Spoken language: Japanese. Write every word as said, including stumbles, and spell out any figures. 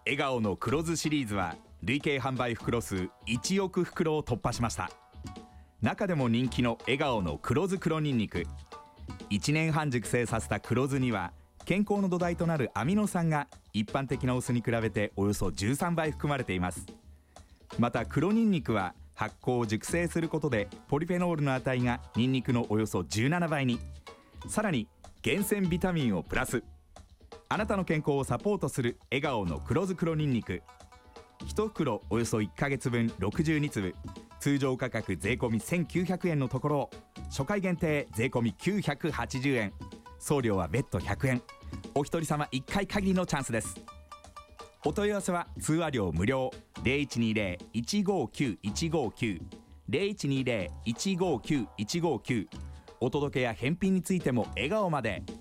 笑顔の黒酢シリーズは累計販売袋数いちおく袋を突破しました。中でも人気の笑顔の黒酢黒にんにく、いちねんはん熟成させた黒酢には健康の土台となるアミノ酸が一般的なお酢に比べておよそじゅうさんばい含まれています。また黒にんにくは発酵を熟成することでポリフェノールの値がニンニクのおよそじゅうななばいに、さらに厳選ビタミンをプラス。あなたの健康をサポートする笑顔の黒酢黒にんにく、いち袋およそいっかげつぶんろくじゅうにつぶ、通常価格税込みせんきゅうひゃくえんのところを初回限定税込みきゅうひゃくはちじゅうえん、送料は別途ひゃくえん、お一人様いっかい限りのチャンスです。お問い合わせは通話料無料 ゼロいちにゼロ いちごきゅういちごきゅう ゼロいちにゼロ いちごきゅういちごきゅう、お届けや返品についても笑顔まで。